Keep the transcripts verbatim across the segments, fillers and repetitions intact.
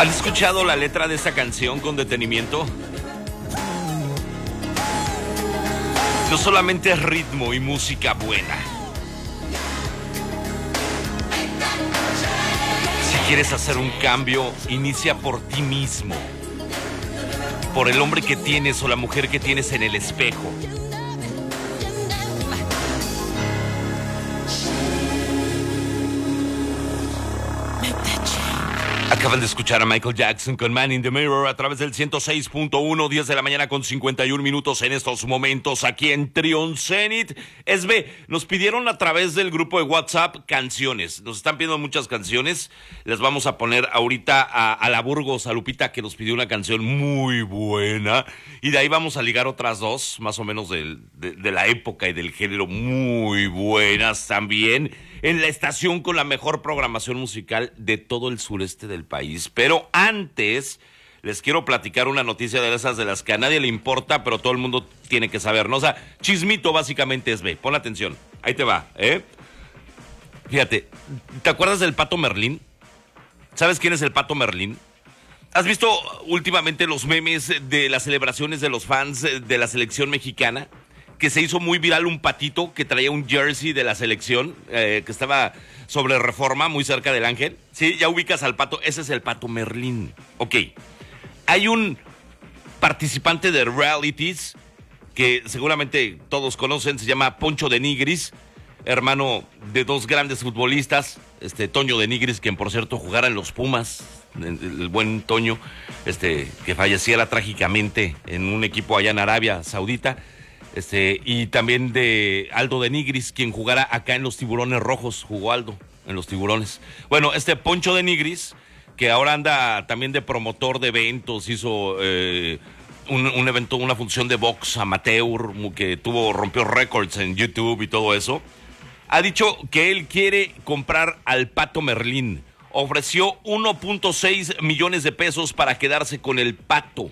¿Han escuchado la letra de esta canción con detenimiento? No solamente es ritmo y música buena. Si quieres hacer un cambio, inicia por ti mismo. Por el hombre que tienes o la mujer que tienes en el espejo. Acaban de escuchar a Michael Jackson con Man in the Mirror a través del ciento seis punto uno, diez de la mañana con cincuenta y un minutos en estos momentos aquí en Trion Zenith. Es B, nos pidieron a través del grupo de WhatsApp canciones. Nos están pidiendo muchas canciones. Les vamos a poner ahorita a, a la Burgos, a Lupita, que nos pidió una canción muy buena. Y de ahí vamos a ligar otras dos, más o menos del, de, de la época y del género, muy buenas también. En la estación con la mejor programación musical de todo el sureste del país. Pero antes, les quiero platicar una noticia de esas de las que a nadie le importa, pero todo el mundo tiene que saber, ¿no? O sea, chismito básicamente es B. Pon atención. Ahí te va, ¿eh? Fíjate, ¿te acuerdas del Pato Merlín? ¿Sabes quién es el Pato Merlín? ¿Has visto últimamente los memes de las celebraciones de los fans de la selección mexicana? Que se hizo muy viral un patito que traía un jersey de la selección, eh, que estaba sobre Reforma, muy cerca del Ángel. Sí, ya ubicas al pato, ese es el Pato Merlín. Ok, hay un participante de realities que seguramente todos conocen, se llama Poncho de Nigris, hermano de dos grandes futbolistas, este Toño de Nigris, quien por cierto jugara en los Pumas, el, el buen Toño, este, que falleciera trágicamente en un equipo allá en Arabia Saudita. Este, y también de Aldo de Nigris, quien jugara acá en los Tiburones Rojos, jugó Aldo en los Tiburones. Bueno, este Poncho de Nigris, que ahora anda también de promotor de eventos, hizo eh, un, un evento, una función de box amateur, que tuvo, rompió récords en YouTube y todo eso, ha dicho que él quiere comprar al Pato Merlín. Ofreció uno punto seis millones de pesos para quedarse con el Pato.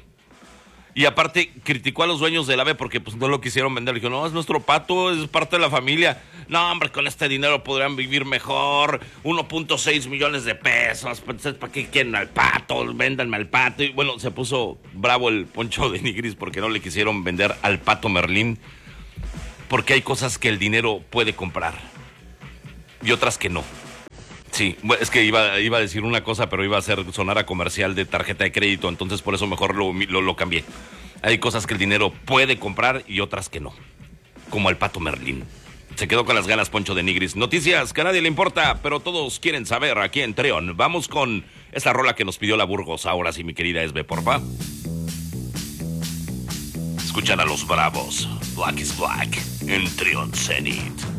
Y aparte criticó a los dueños del AVE porque pues no lo quisieron vender. Le dijo, no, es nuestro pato, es parte de la familia. No, hombre, con este dinero podrían vivir mejor. uno punto seis millones de pesos. ¿Para qué quieren al pato? Véndanme al pato. Y bueno, se puso bravo el Poncho de Nigris porque no le quisieron vender al Pato Merlín. Porque hay cosas que el dinero puede comprar y otras que no. Sí, es que iba, iba a decir una cosa, pero iba a hacer sonar a comercial de tarjeta de crédito, entonces por eso mejor lo, lo, lo cambié. Hay cosas que el dinero puede comprar y otras que no, como el Pato Merlín. Se quedó con las ganas Poncho de Nigris. Noticias que a nadie le importa, pero todos quieren saber aquí en Treon. Vamos con esta rola que nos pidió la Burgos. Ahora sí, mi querida Esbe, porfa. Escuchan a los Bravos. Black is Black en Trion Zenith.